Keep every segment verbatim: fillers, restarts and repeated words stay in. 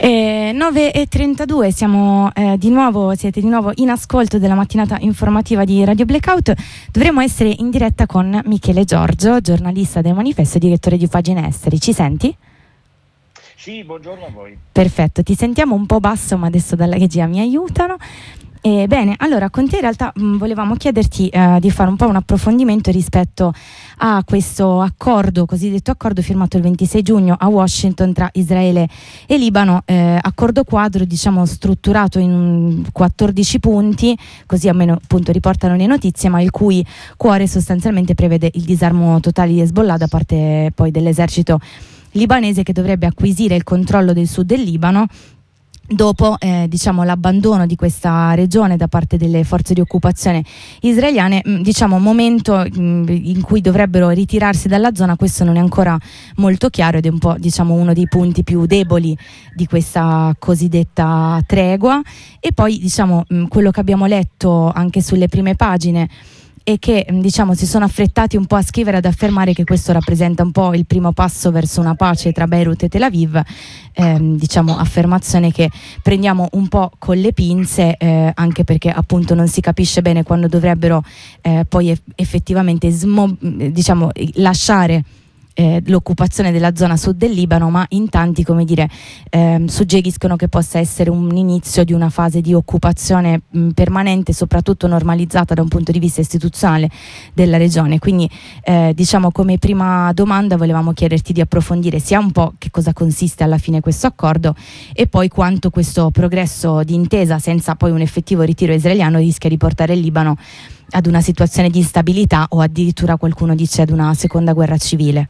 Eh, nove e trentadue, siamo eh, di nuovo, siete di nuovo in ascolto della mattinata informativa di Radio Blackout. Dovremo essere in diretta con Michele Giorgio, giornalista del Manifesto e direttore di Pagine Esteri. Ci senti? Sì, buongiorno a voi. Perfetto, ti sentiamo un po' basso, ma adesso dalla regia mi aiutano. Eh, bene, allora con te in realtà mh, volevamo chiederti eh, di fare un po' un approfondimento rispetto a questo accordo, cosiddetto accordo firmato il ventisei giugno a Washington tra Israele e Libano, eh, accordo quadro diciamo strutturato in quattordici punti, così almeno appunto riportano le notizie, ma il cui cuore sostanzialmente prevede il disarmo totale di Hezbollah da parte poi dell'esercito libanese, che dovrebbe acquisire il controllo del sud del Libano dopo eh, diciamo l'abbandono di questa regione da parte delle forze di occupazione israeliane. Mh, diciamo momento mh, in cui dovrebbero ritirarsi dalla zona. Questo non è ancora molto chiaro ed è un po' diciamo uno dei punti più deboli di questa cosiddetta tregua. E poi diciamo mh, quello che abbiamo letto anche sulle prime pagine e che diciamo si sono affrettati un po' a scrivere, ad affermare che questo rappresenta un po' il primo passo verso una pace tra Beirut e Tel Aviv, ehm, diciamo affermazione che prendiamo un po' con le pinze, eh, anche perché appunto non si capisce bene quando dovrebbero eh, poi eff- effettivamente smo- diciamo lasciare Eh, l'occupazione della zona sud del Libano, ma in tanti come dire ehm, suggeriscono che possa essere un inizio di una fase di occupazione mh, permanente, soprattutto normalizzata da un punto di vista istituzionale della regione. Quindi eh, diciamo come prima domanda volevamo chiederti di approfondire sia un po' che cosa consiste alla fine questo accordo e poi quanto questo progresso di intesa senza poi un effettivo ritiro israeliano rischia di portare il Libano ad una situazione di instabilità o addirittura qualcuno dice ad una seconda guerra civile.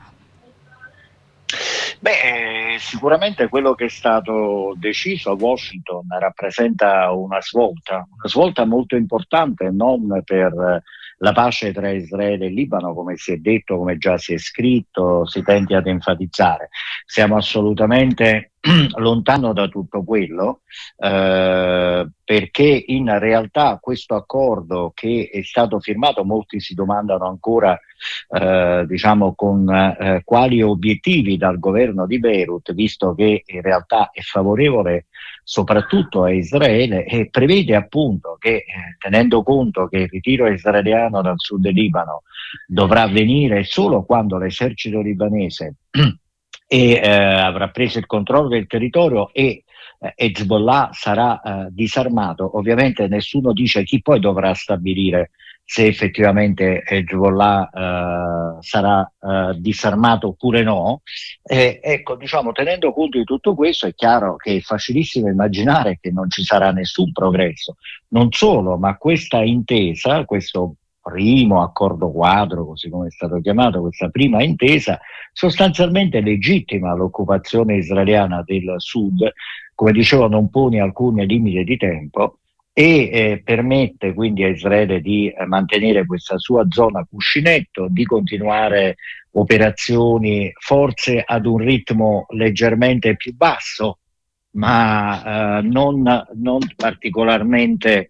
Beh, sicuramente quello che è stato deciso a Washington rappresenta una svolta, una svolta molto importante, non per la pace tra Israele e Libano, come si è detto, come già si è scritto, si tende ad enfatizzare. Siamo assolutamente lontano da tutto quello, eh, perché in realtà questo accordo che è stato firmato, molti si domandano ancora eh, diciamo con eh, quali obiettivi dal governo di Beirut, visto che in realtà è favorevole soprattutto a Israele e prevede appunto che eh, tenendo conto che il ritiro israeliano dal sud del Libano dovrà avvenire solo quando l'esercito libanese e eh, avrà preso il controllo del territorio e eh, Hezbollah sarà eh, disarmato. Ovviamente nessuno dice chi poi dovrà stabilire se effettivamente Hezbollah eh, sarà eh, disarmato oppure no. Eh, ecco, diciamo, tenendo conto di tutto questo è chiaro che è facilissimo immaginare che non ci sarà nessun progresso. Non solo, ma questa intesa, questo primo accordo quadro, così come è stato chiamato, questa prima intesa, sostanzialmente legittima l'occupazione israeliana del sud, come dicevo non pone alcun limite di tempo e eh, permette quindi a Israele di eh, mantenere questa sua zona cuscinetto, di continuare operazioni forse ad un ritmo leggermente più basso, ma eh, non, non particolarmente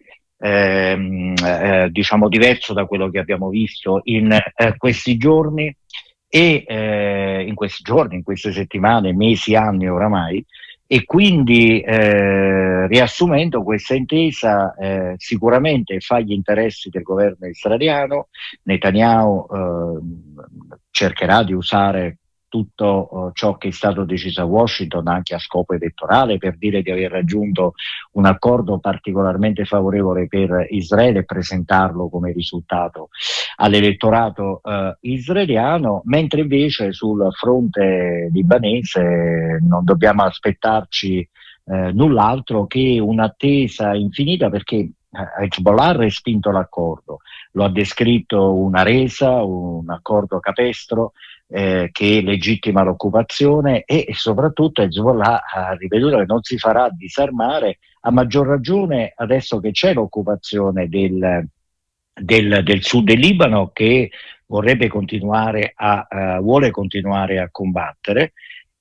Ehm, eh, diciamo diverso da quello che abbiamo visto in eh, questi giorni e eh, in questi giorni, in queste settimane, mesi, anni oramai. E quindi eh, riassumendo, questa intesa eh, sicuramente fa gli interessi del governo israeliano. Netanyahu eh, cercherà di usare tutto uh, ciò che è stato deciso a Washington anche a scopo elettorale per dire di aver raggiunto un accordo particolarmente favorevole per Israele e presentarlo come risultato all'elettorato uh, israeliano, mentre invece sul fronte libanese non dobbiamo aspettarci uh, null'altro che un'attesa infinita, perché Hezbollah ha respinto l'accordo, lo ha descritto una resa, un accordo capestro eh, che legittima l'occupazione e, e soprattutto Hezbollah ha ripetuto che non si farà disarmare, a maggior ragione adesso che c'è l'occupazione del, del, del sud del Libano, che vorrebbe continuare a, uh, vuole continuare a combattere.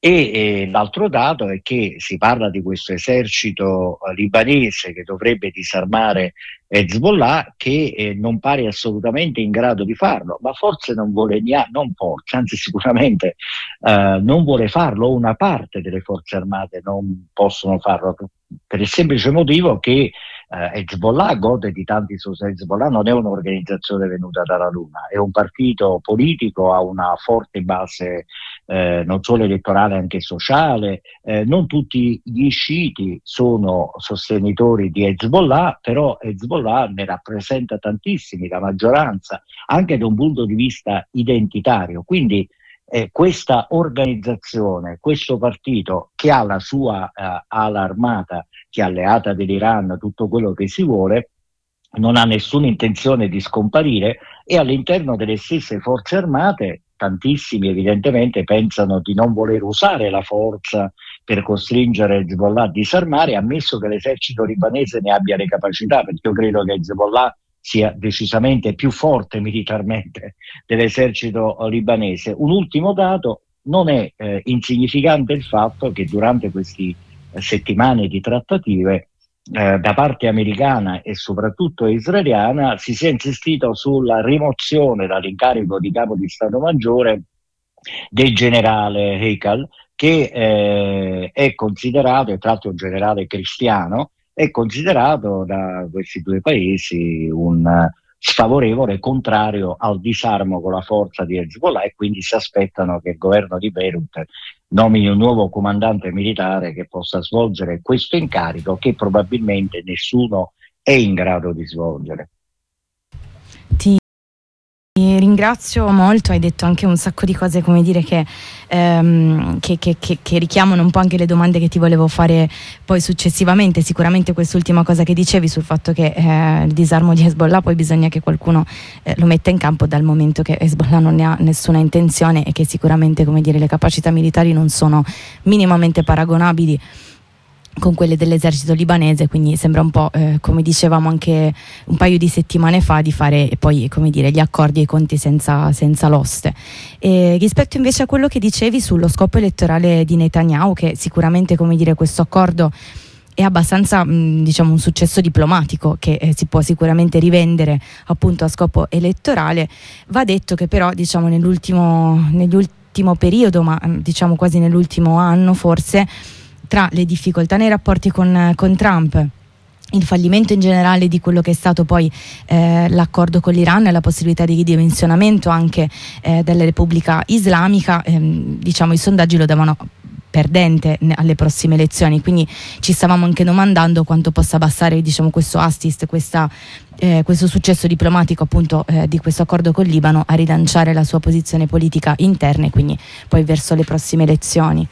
E eh, l'altro dato è che si parla di questo esercito eh, libanese che dovrebbe disarmare Hezbollah, che eh, non pare assolutamente in grado di farlo, ma forse non vuole neanche, non forse, anzi sicuramente eh, non vuole farlo, o una parte delle forze armate non possono farlo, per il semplice motivo che eh, Hezbollah gode di tanti suoi. Hezbollah non è un'organizzazione venuta dalla Luna, è un partito politico, ha una forte base eh, non solo elettorale anche sociale. Eh, non tutti gli sciiti sono sostenitori di Hezbollah, però Hezbollah ne rappresenta tantissimi, la maggioranza, anche da un punto di vista identitario. Quindi eh, questa organizzazione, questo partito che ha la sua eh, ala armata, che è alleata dell'Iran, tutto quello che si vuole, non ha nessuna intenzione di scomparire, e all'interno delle stesse forze armate tantissimi evidentemente pensano di non voler usare la forza per costringere Hezbollah a disarmare, ammesso che l'esercito libanese ne abbia le capacità, perché io credo che Hezbollah sia decisamente più forte militarmente dell'esercito libanese. Un ultimo dato: non è eh, insignificante il fatto che durante queste eh, settimane di trattative Eh, da parte americana e soprattutto israeliana si sia insistito sulla rimozione dall'incarico di capo di Stato Maggiore del generale Heikel, che eh, è considerato, e tra l'altro un generale cristiano, è considerato da questi due paesi un uh, sfavorevole, contrario al disarmo con la forza di Hezbollah, e quindi si aspettano che il governo di Beirut nomini un nuovo comandante militare che possa svolgere questo incarico che probabilmente nessuno è in grado di svolgere. Ti ringrazio molto, hai detto anche un sacco di cose, come dire, che, ehm, che, che, che, che richiamano un po' anche le domande che ti volevo fare poi successivamente. Sicuramente quest'ultima cosa che dicevi sul fatto che eh, il disarmo di Hezbollah poi bisogna che qualcuno eh, lo metta in campo, dal momento che Hezbollah non ne ha nessuna intenzione e che sicuramente, come dire, le capacità militari non sono minimamente paragonabili con quelle dell'esercito libanese, quindi sembra un po', eh, come dicevamo anche un paio di settimane fa, di fare poi, come dire, gli accordi e i conti senza, senza l'oste. E rispetto invece a quello che dicevi sullo scopo elettorale di Netanyahu, che sicuramente, come dire, questo accordo è abbastanza mh, diciamo un successo diplomatico che eh, si può sicuramente rivendere appunto a scopo elettorale, va detto che però diciamo nell'ultimo, nell'ultimo periodo, ma diciamo quasi nell'ultimo anno forse, tra le difficoltà nei rapporti con, con Trump, il fallimento in generale di quello che è stato poi eh, l'accordo con l'Iran e la possibilità di ridimensionamento anche eh, della Repubblica Islamica, ehm, diciamo i sondaggi lo davano perdente alle prossime elezioni, quindi ci stavamo anche domandando quanto possa abbassare, diciamo, questo assist, questa, eh, questo successo diplomatico appunto eh, di questo accordo con il Libano a rilanciare la sua posizione politica interna e quindi poi verso le prossime elezioni.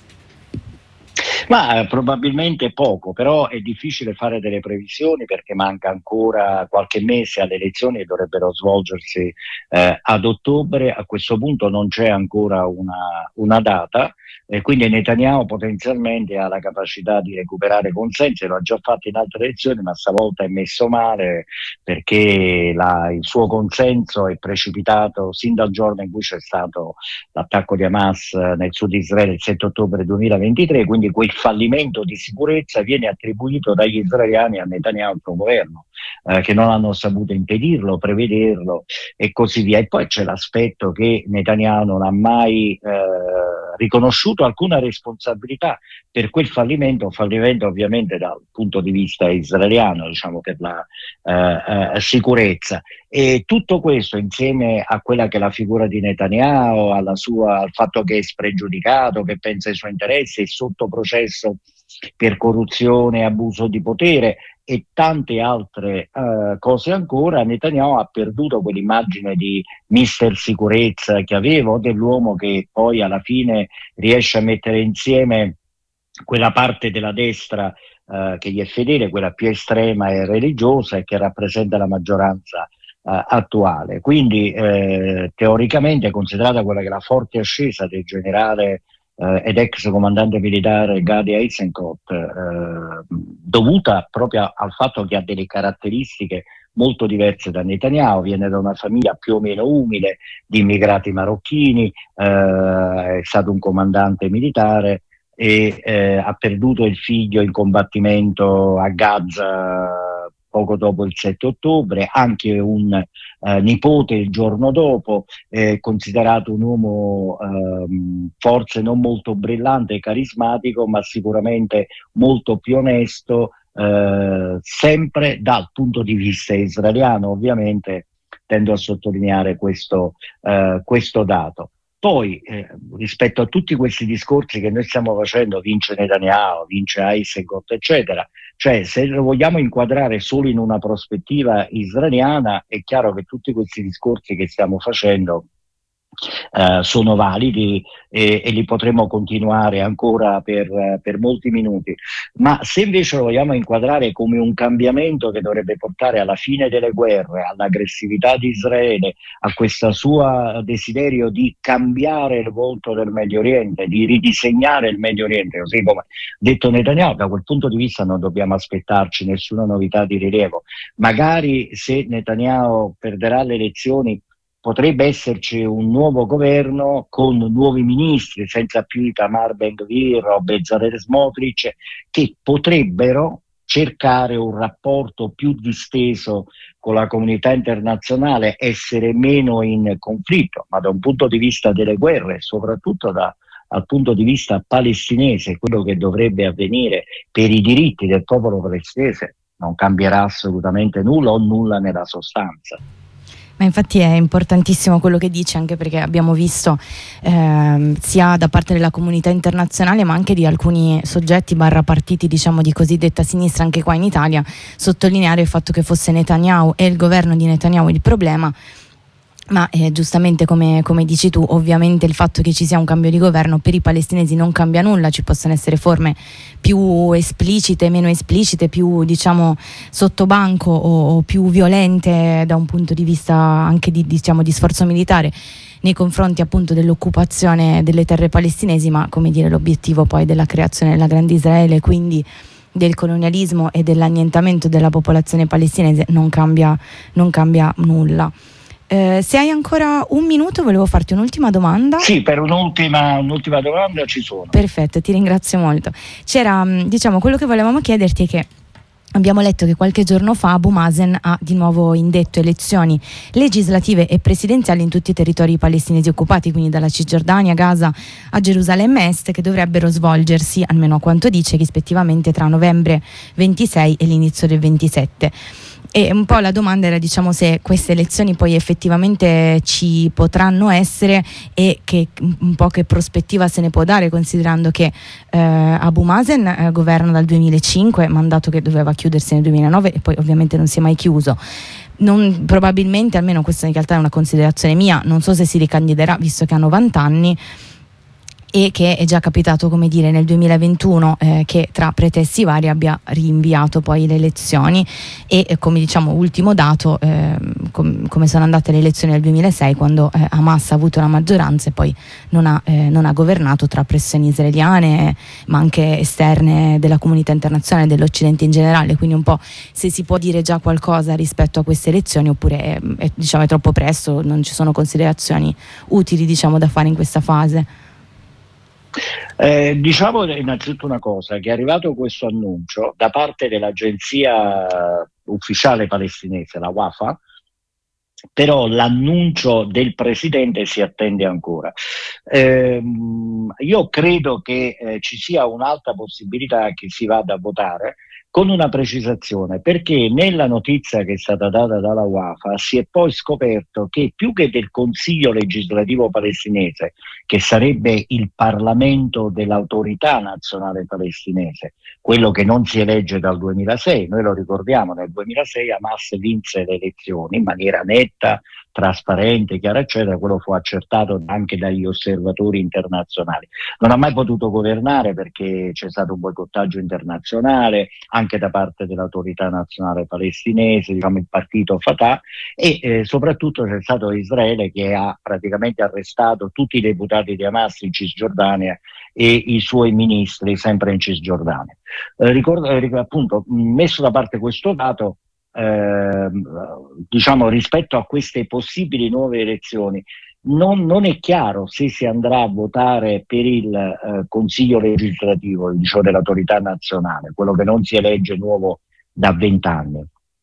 Ma eh, probabilmente poco, però è difficile fare delle previsioni perché manca ancora qualche mese alle elezioni che dovrebbero svolgersi eh, ad ottobre. A questo punto non c'è ancora una, una data, e quindi Netanyahu potenzialmente ha la capacità di recuperare consensi, lo ha già fatto in altre elezioni, ma stavolta è messo male perché la, il suo consenso è precipitato sin dal giorno in cui c'è stato l'attacco di Hamas nel sud di Israele il sette ottobre duemilaventitré, quindi quel fallimento di sicurezza viene attribuito dagli israeliani a Netanyahu e al suo governo, eh, che non hanno saputo impedirlo, prevederlo e così via. E poi c'è l'aspetto che Netanyahu non ha mai eh, riconosciuto alcuna responsabilità per quel fallimento, fallimento ovviamente dal punto di vista israeliano, diciamo, per la eh, eh, sicurezza. E tutto questo, insieme a quella che è la figura di Netanyahu, alla sua, al fatto che è spregiudicato, che pensa ai suoi interessi, è sotto processo per corruzione e abuso di potere e tante altre uh, cose ancora, Netanyahu ha perduto quell'immagine di mister sicurezza che aveva, o dell'uomo che poi alla fine riesce a mettere insieme quella parte della destra uh, che gli è fedele, quella più estrema e religiosa, e che rappresenta la maggioranza Uh, attuale. Quindi eh, teoricamente, considerata quella che è la forte ascesa del generale eh, ed ex comandante militare Gadi Eisenkot, eh, dovuta proprio al fatto che ha delle caratteristiche molto diverse da Netanyahu, viene da una famiglia più o meno umile di immigrati marocchini, eh, è stato un comandante militare e eh, ha perduto il figlio in combattimento a Gaza poco dopo il sette ottobre, anche un eh, nipote il giorno dopo, eh, considerato un uomo ehm, forse non molto brillante e carismatico, ma sicuramente molto più onesto, eh, sempre dal punto di vista israeliano. Ovviamente tendo a sottolineare questo, eh, questo dato. Poi, eh, rispetto a tutti questi discorsi che noi stiamo facendo, vince Netanyahu, vince Eisenkot, eccetera, cioè se lo vogliamo inquadrare solo in una prospettiva israeliana, è chiaro che tutti questi discorsi che stiamo facendo Uh, sono validi e, e li potremo continuare ancora per, uh, per molti minuti, ma se invece lo vogliamo inquadrare come un cambiamento che dovrebbe portare alla fine delle guerre, all'aggressività di Israele, a questo suo desiderio di cambiare il volto del Medio Oriente, di ridisegnare il Medio Oriente, così come detto Netanyahu, da quel punto di vista non dobbiamo aspettarci nessuna novità di rilievo. Magari se Netanyahu perderà le elezioni potrebbe esserci un nuovo governo con nuovi ministri, senza più Itamar Ben-Gvir o Bezalel Smotrich, che potrebbero cercare un rapporto più disteso con la comunità internazionale, essere meno in conflitto, ma da un punto di vista delle guerre, soprattutto da, dal punto di vista palestinese, quello che dovrebbe avvenire per i diritti del popolo palestinese non cambierà assolutamente nulla o nulla nella sostanza. Ma infatti è importantissimo quello che dice, anche perché abbiamo visto eh, sia da parte della comunità internazionale ma anche di alcuni soggetti barra partiti, diciamo, di cosiddetta sinistra anche qua in Italia, sottolineare il fatto che fosse Netanyahu e il governo di Netanyahu il problema. Ma eh, giustamente come, come dici tu, ovviamente il fatto che ci sia un cambio di governo per i palestinesi non cambia nulla, ci possono essere forme più esplicite, meno esplicite, più diciamo sottobanco o, o più violente da un punto di vista anche di, diciamo, di sforzo militare nei confronti appunto dell'occupazione delle terre palestinesi, ma come dire l'obiettivo poi della creazione della Grande Israele, quindi del colonialismo e dell'annientamento della popolazione palestinese non cambia, non cambia nulla. Eh, se hai ancora un minuto volevo farti un'ultima domanda. Sì, per un'ultima, un'ultima domanda ci sono. Perfetto, ti ringrazio molto. C'era, diciamo, quello che volevamo chiederti è che abbiamo letto che qualche giorno fa Abu Mazen ha di nuovo indetto elezioni legislative e presidenziali in tutti i territori palestinesi occupati, quindi dalla Cisgiordania, Gaza a Gerusalemme Est, che dovrebbero svolgersi, almeno a quanto dice, rispettivamente tra novembre ventisei e l'inizio del ventisette. E un po' la domanda era, diciamo, se queste elezioni poi effettivamente ci potranno essere e che un po' che prospettiva se ne può dare, considerando che eh, Abu Mazen eh, governa dal duemilacinque, mandato che doveva chiudersi nel duemilanove e poi ovviamente non si è mai chiuso. Non, probabilmente, almeno questa in realtà è una considerazione mia, non so se si ricandiderà visto che ha novanta anni e che è già capitato, come dire, nel duemilaventuno eh, che tra pretesti vari abbia rinviato poi le elezioni e eh, come diciamo ultimo dato eh, com- come sono andate le elezioni nel duemilasei, quando eh, Hamas ha avuto la maggioranza e poi non ha, eh, non ha governato tra pressioni israeliane eh, ma anche esterne della comunità internazionale, dell'Occidente in generale, quindi un po' se si può dire già qualcosa rispetto a queste elezioni oppure è, è, diciamo, è troppo presto, non ci sono considerazioni utili, diciamo, da fare in questa fase. Eh, diciamo innanzitutto una cosa, che è arrivato questo annuncio da parte dell'agenzia ufficiale palestinese, la Wafa, però l'annuncio del presidente si attende ancora. Eh, io credo che eh, ci sia un'alta possibilità che si vada a votare, con una precisazione, perché nella notizia che è stata data dalla Wafa si è poi scoperto che più che del Consiglio legislativo palestinese, che sarebbe il Parlamento dell'autorità nazionale palestinese, quello che non si elegge dal duemilasei, noi lo ricordiamo, nel duemilasei Hamas vinse le elezioni in maniera netta, trasparente, chiara, eccetera, quello fu accertato anche dagli osservatori internazionali. Non ha mai potuto governare perché c'è stato un boicottaggio internazionale, anche da parte dell'autorità nazionale palestinese, diciamo il partito Fatah, e eh, soprattutto c'è stato Israele che ha praticamente arrestato tutti i deputati di Hamas in Cisgiordania e i suoi ministri sempre in Cisgiordania. Eh, ricordo, eh, appunto, messo da parte questo dato, eh, diciamo, rispetto a queste possibili nuove elezioni, non, non è chiaro se si andrà a votare per il eh, Consiglio legislativo, diciamo, dell'autorità nazionale, quello che non si elegge nuovo da vent'anni,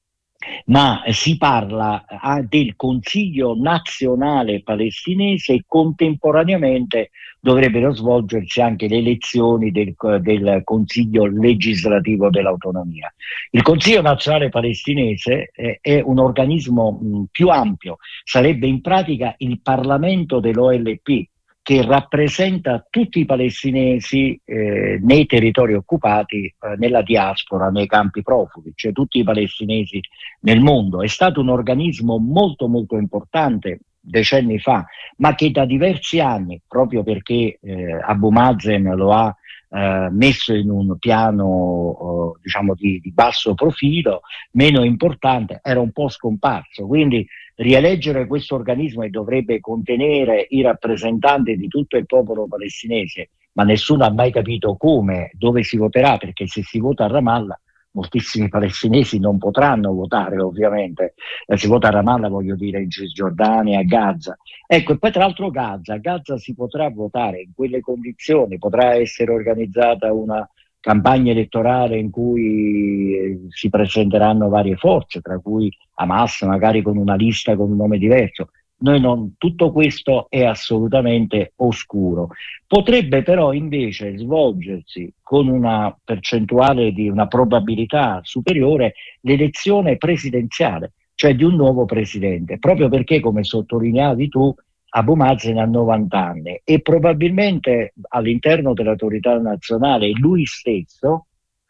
ma si parla ah, del Consiglio nazionale palestinese e contemporaneamente dovrebbero svolgersi anche le elezioni del, del Consiglio legislativo dell'autonomia. Il Consiglio nazionale palestinese eh, è un organismo mh, più ampio, sarebbe in pratica il Parlamento dell'O L P, che rappresenta tutti i palestinesi eh, nei territori occupati, eh, nella diaspora, nei campi profughi, cioè tutti i palestinesi nel mondo. È stato un organismo molto molto importante decenni fa, ma che da diversi anni, proprio perché eh, Abu Mazen lo ha eh, messo in un piano eh, diciamo di, di basso profilo, meno importante, era un po' scomparso. Quindi rieleggere questo organismo che dovrebbe contenere i rappresentanti di tutto il popolo palestinese, ma nessuno ha mai capito come, dove si voterà, perché se si vota a Ramallah moltissimi palestinesi non potranno votare, ovviamente. Eh, si vota a Ramallah, voglio dire, in Cisgiordania, a Gaza. Ecco, e poi tra l'altro Gaza, a Gaza si potrà votare in quelle condizioni, potrà essere organizzata una campagna elettorale in cui eh, si presenteranno varie forze, tra cui Hamas, magari con una lista con un nome diverso. Noi non, tutto questo è assolutamente oscuro. Potrebbe però invece svolgersi con una percentuale di una probabilità superiore l'elezione presidenziale, cioè di un nuovo presidente, proprio perché, come sottolineavi tu, Abu Mazen ha novanta anni e probabilmente all'interno dell'autorità nazionale lui stesso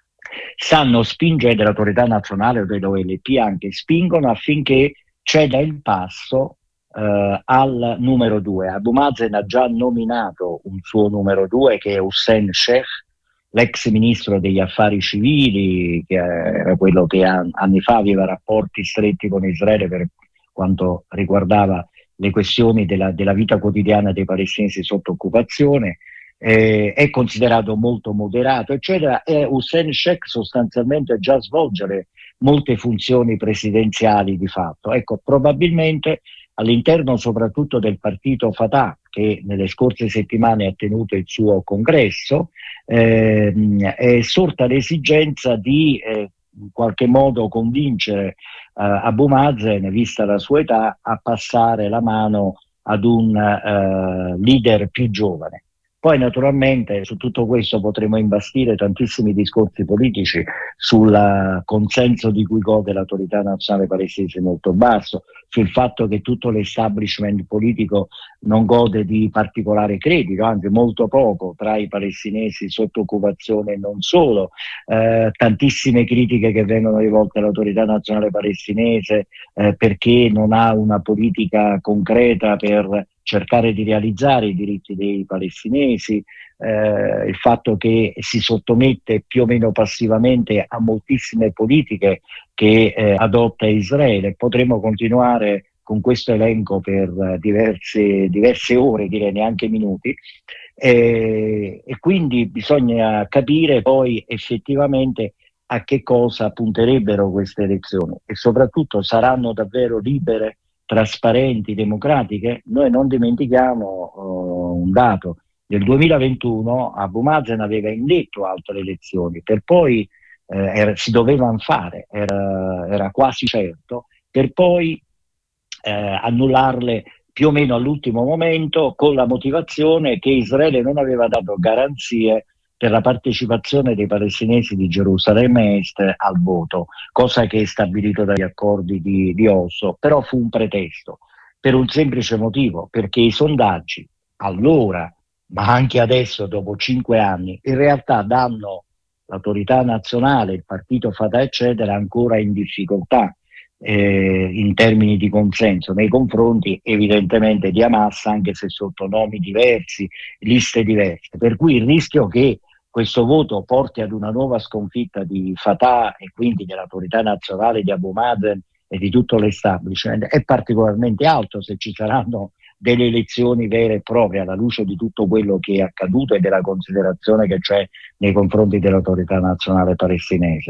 sanno spingere, dell'autorità nazionale o dell'O L P anche, spingono affinché ceda il passo Uh, al numero due. Abu Mazen ha già nominato un suo numero due, che è Hussein Sheikh, l'ex ministro degli affari civili, che era quello che an- anni fa aveva rapporti stretti con Israele per quanto riguardava le questioni della, della vita quotidiana dei palestinesi sotto occupazione. Eh, è considerato molto moderato, eccetera, e Hussein Sheikh sostanzialmente già svolgere molte funzioni presidenziali di fatto. Ecco, probabilmente all'interno soprattutto del partito Fatah, che nelle scorse settimane ha tenuto il suo congresso, ehm, è sorta l'esigenza di eh, in qualche modo convincere eh, Abu Mazen, vista la sua età, a passare la mano ad un eh, leader più giovane. Poi naturalmente su tutto questo potremo imbastire tantissimi discorsi politici sul consenso di cui gode l'autorità nazionale palestinese molto basso, sul fatto che tutto l'establishment politico non gode di particolare credito, anzi molto poco, tra i palestinesi sotto occupazione e non solo, eh, tantissime critiche che vengono rivolte all'autorità nazionale palestinese eh, perché non ha una politica concreta per cercare di realizzare i diritti dei palestinesi, eh, il fatto che si sottomette più o meno passivamente a moltissime politiche che eh, adotta Israele. Potremmo continuare con questo elenco per uh, diverse, diverse ore, direi neanche minuti, eh, e quindi bisogna capire poi effettivamente a che cosa punterebbero queste elezioni e soprattutto saranno davvero libere, trasparenti, democratiche. Noi non dimentichiamo uh, un dato: nel duemilaventuno Abu Mazen aveva indetto altre elezioni, per poi eh, era, si dovevano fare, era, era quasi certo, per poi eh, annullarle più o meno all'ultimo momento, con la motivazione che Israele non aveva dato garanzie per la partecipazione dei palestinesi di Gerusalemme Est al voto, cosa che è stabilito dagli accordi di, di Oslo, però fu un pretesto, per un semplice motivo, perché i sondaggi allora, ma anche adesso dopo cinque anni, in realtà danno l'autorità nazionale, il partito Fatah eccetera ancora in difficoltà eh, in termini di consenso nei confronti evidentemente di Hamas, anche se sotto nomi diversi, liste diverse, per cui il rischio che questo voto porti ad una nuova sconfitta di Fatah e quindi dell'autorità nazionale di Abu Mazen e di tutto l'establishment è particolarmente alto se ci saranno delle elezioni vere e proprie, alla luce di tutto quello che è accaduto e della considerazione che c'è nei confronti dell'autorità nazionale palestinese.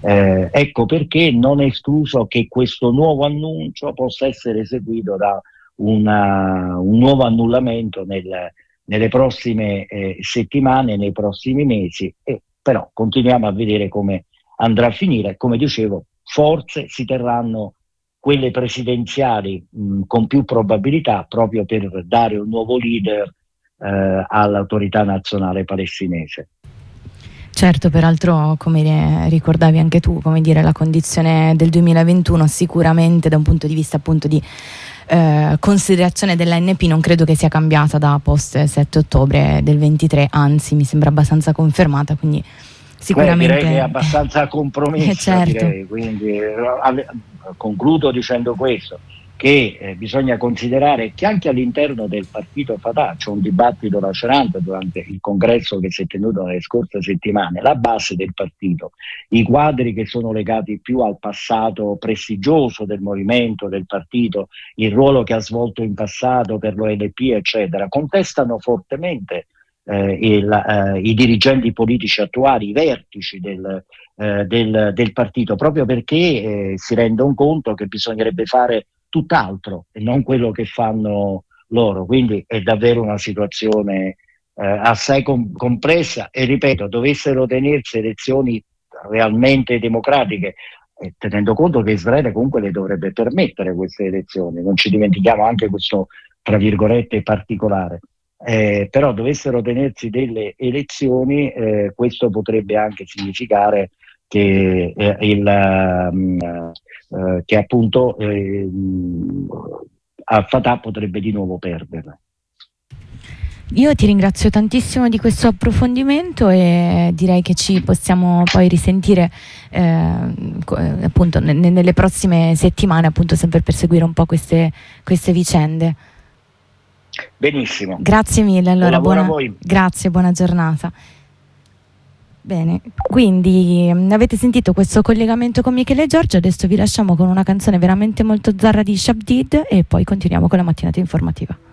Eh, ecco perché non è escluso che questo nuovo annuncio possa essere seguito da una, un nuovo annullamento nel, nelle prossime eh, settimane, nei prossimi mesi, e però continuiamo a vedere come andrà a finire. Come dicevo, forse si terranno quelle presidenziali mh, con più probabilità, proprio per dare un nuovo leader eh, all'autorità nazionale palestinese. Certo, peraltro, come ricordavi anche tu, come dire, la condizione del duemilaventuno sicuramente da un punto di vista appunto di eh, considerazione dell'A N P non credo che sia cambiata da post sette ottobre del ventitré, anzi mi sembra abbastanza confermata, quindi sicuramente... Beh, direi che è abbastanza compromessa, eh, certo. direi. Quindi eh, concludo dicendo questo, che eh, bisogna considerare che anche all'interno del partito Fatah c'è un dibattito lacerante durante il congresso che si è tenuto nelle scorse settimane. La base del partito, i quadri che sono legati più al passato prestigioso del movimento, del partito, il ruolo che ha svolto in passato per l'O L P, eccetera, contestano fortemente eh, il, eh, i dirigenti politici attuali, i vertici del, eh, del, del partito, proprio perché eh, si rendono conto che bisognerebbe fare tutt'altro e non quello che fanno loro. Quindi è davvero una situazione eh, assai com- complessa e, ripeto, dovessero tenersi elezioni realmente democratiche, eh, tenendo conto che Israele comunque le dovrebbe permettere queste elezioni, non ci dimentichiamo anche questo tra virgolette particolare, eh, però dovessero tenersi delle elezioni, eh, questo potrebbe anche significare che eh, il um, Uh, che appunto eh, al Fatah potrebbe di nuovo perderla. Io ti ringrazio tantissimo di questo approfondimento e direi che ci possiamo poi risentire eh, appunto n- nelle prossime settimane, appunto sempre per seguire un po' queste, queste vicende. Benissimo. Grazie mille, allora buona, buona, a voi. Grazie, buona giornata. Bene, quindi mh, avete sentito questo collegamento con Michele e Giorgio, adesso vi lasciamo con una canzone veramente molto zarra di Shabdid e poi continuiamo con la mattinata informativa.